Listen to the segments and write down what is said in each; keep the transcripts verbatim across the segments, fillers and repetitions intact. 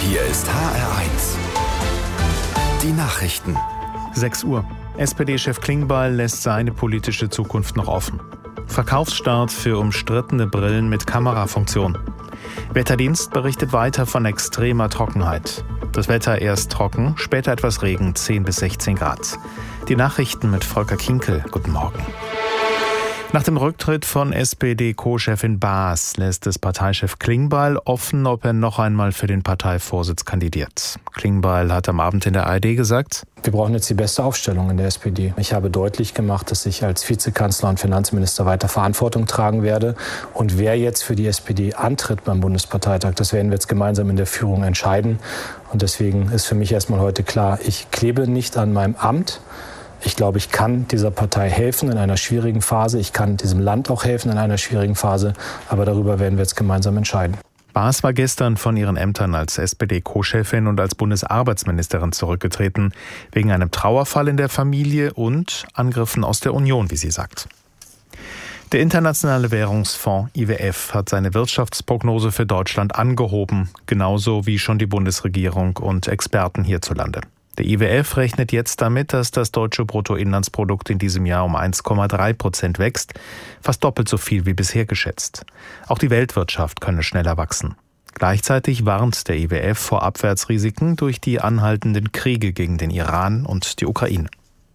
Hier ist H R eins. Die Nachrichten. sechs Uhr. S P D-Chef Klingbeil lässt seine politische Zukunft noch offen. Verkaufsstart für umstrittene Brillen mit Kamerafunktion. Wetterdienst berichtet weiter von extremer Trockenheit. Das Wetter erst trocken, später etwas Regen, zehn bis sechzehn Grad. Die Nachrichten mit Volker Kinkel. Guten Morgen. Nach dem Rücktritt von S P D-Co-Chefin Baas lässt es Parteichef Klingbeil offen, ob er noch einmal für den Parteivorsitz kandidiert. Klingbeil hat am Abend in der A R D gesagt: Wir brauchen jetzt die beste Aufstellung in der S P D. Ich habe deutlich gemacht, dass ich als Vizekanzler und Finanzminister weiter Verantwortung tragen werde. Und wer jetzt für die S P D antritt beim Bundesparteitag, das werden wir jetzt gemeinsam in der Führung entscheiden. Und deswegen ist für mich erstmal heute klar, ich klebe nicht an meinem Amt. Ich glaube, ich kann dieser Partei helfen in einer schwierigen Phase. Ich kann diesem Land auch helfen in einer schwierigen Phase. Aber darüber werden wir jetzt gemeinsam entscheiden. Baas war gestern von ihren Ämtern als S P D-Co-Chefin und als Bundesarbeitsministerin zurückgetreten, wegen einem Trauerfall in der Familie und Angriffen aus der Union, wie sie sagt. Der Internationale Währungsfonds I W F hat seine Wirtschaftsprognose für Deutschland angehoben, genauso wie schon die Bundesregierung und Experten hierzulande. Der I W F rechnet jetzt damit, dass das deutsche Bruttoinlandsprodukt in diesem Jahr um eins Komma drei Prozent wächst, fast doppelt so viel wie bisher geschätzt. Auch die Weltwirtschaft könne schneller wachsen. Gleichzeitig warnt der I W F vor Abwärtsrisiken durch die anhaltenden Kriege gegen den Iran und die Ukraine.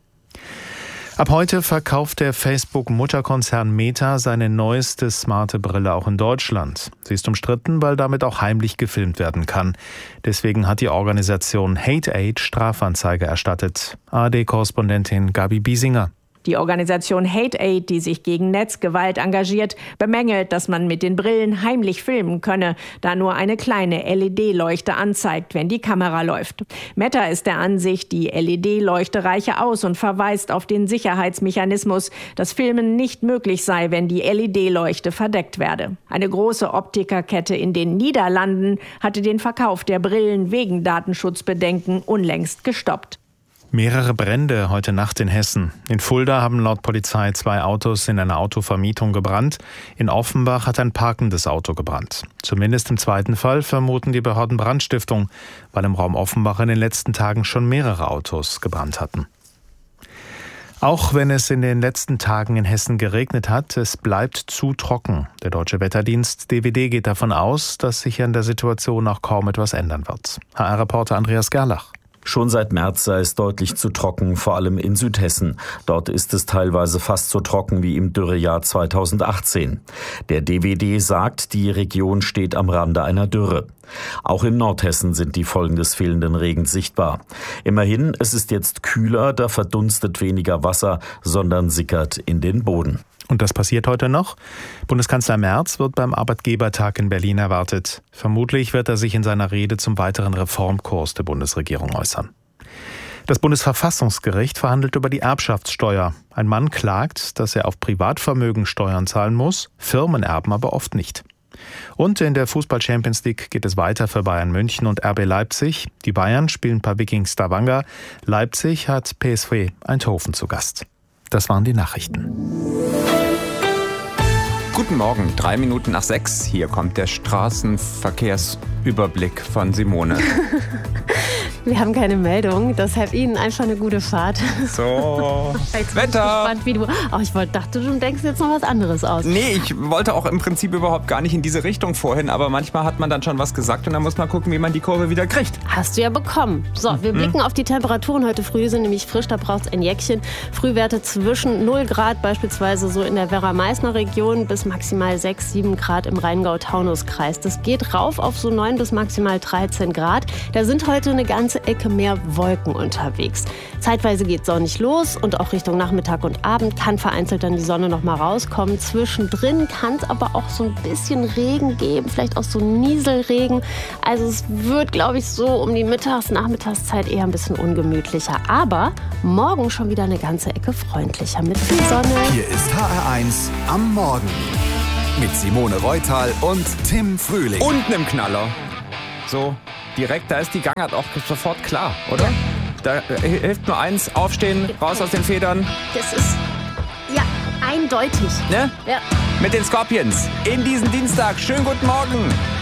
Ab heute verkauft der Facebook-Mutterkonzern Meta seine neueste smarte Brille auch in Deutschland. Sie ist umstritten, weil damit auch heimlich gefilmt werden kann. Deswegen hat die Organisation Hate Aid Strafanzeige erstattet. A R D-Korrespondentin Gabi Biesinger. Die Organisation Hate Aid, die sich gegen Netzgewalt engagiert, bemängelt, dass man mit den Brillen heimlich filmen könne, da nur eine kleine L E D-Leuchte anzeigt, wenn die Kamera läuft. Meta ist der Ansicht, die L E D-Leuchte reiche aus und verweist auf den Sicherheitsmechanismus, dass Filmen nicht möglich sei, wenn die L E D-Leuchte verdeckt werde. Eine große Optikerkette in den Niederlanden hatte den Verkauf der Brillen wegen Datenschutzbedenken unlängst gestoppt. Mehrere Brände heute Nacht in Hessen. In Fulda haben laut Polizei zwei Autos in einer Autovermietung gebrannt. In Offenbach hat ein parkendes Auto gebrannt. Zumindest im zweiten Fall vermuten die Behörden Brandstiftung, weil im Raum Offenbach in den letzten Tagen schon mehrere Autos gebrannt hatten. Auch wenn es in den letzten Tagen in Hessen geregnet hat, es bleibt zu trocken. Der Deutsche Wetterdienst D W D geht davon aus, dass sich an der Situation auch kaum etwas ändern wird. H R-Reporter Andreas Gerlach. Schon seit März sei es deutlich zu trocken, vor allem in Südhessen. Dort ist es teilweise fast so trocken wie im Dürrejahr zweitausendachtzehn. Der D W D sagt, die Region steht am Rande einer Dürre. Auch in Nordhessen sind die Folgen des fehlenden Regens sichtbar. Immerhin, es ist jetzt kühler, da verdunstet weniger Wasser, sondern sickert in den Boden. Und das passiert heute noch. Bundeskanzler Merz wird beim Arbeitgebertag in Berlin erwartet. Vermutlich wird er sich in seiner Rede zum weiteren Reformkurs der Bundesregierung äußern. Das Bundesverfassungsgericht verhandelt über die Erbschaftssteuer. Ein Mann klagt, dass er auf Privatvermögen Steuern zahlen muss, Firmenerben aber oft nicht. Und in der Fußball-Champions League geht es weiter für Bayern München und R B Leipzig. Die Bayern spielen bei Viking Stavanger. Leipzig hat P S V Eindhoven zu Gast. Das waren die Nachrichten. Guten Morgen, drei Minuten nach sechs. Hier kommt der Straßenverkehrsüberblick von Simone. Wir haben keine Meldung, deshalb Ihnen einfach eine gute Fahrt. So, Jetzt Wetter. Bin ich gespannt, wie du. Oh, ich wollte, dachte, du denkst jetzt noch was anderes aus. Nee, ich wollte auch im Prinzip überhaupt gar nicht in diese Richtung vorhin, aber manchmal hat man dann schon was gesagt und dann muss man gucken, wie man die Kurve wieder kriegt. Hast du ja bekommen. So, wir mhm. blicken auf die Temperaturen. Heute früh sind nämlich frisch, da braucht es ein Jäckchen. Frühwerte zwischen null Grad, beispielsweise so in der Werra-Meißner-Region, bis maximal sechs, sieben Grad im Rheingau-Taunus-Kreis. Das geht rauf auf so neun bis maximal dreizehn Grad. Da sind heute eine ganze Ecke mehr Wolken unterwegs. Zeitweise geht sonnig los und auch Richtung Nachmittag und Abend kann vereinzelt dann die Sonne noch mal rauskommen. Zwischendrin kann es aber auch so ein bisschen Regen geben, vielleicht auch so Nieselregen. Also es wird, glaube ich, so um die Mittags-, Nachmittagszeit eher ein bisschen ungemütlicher. Aber morgen schon wieder eine ganze Ecke freundlicher mit viel Sonne. Hier ist H R eins am Morgen mit Simone Reutal und Tim Frühling. Unten im Knaller. So, direkt, da ist die Gangart auch sofort klar, oder? Ja. Da hilft nur eins, aufstehen, raus aus den Federn. Das ist, ja, eindeutig. Ne? Ja. Mit den Scorpions in diesen Dienstag. Schönen guten Morgen.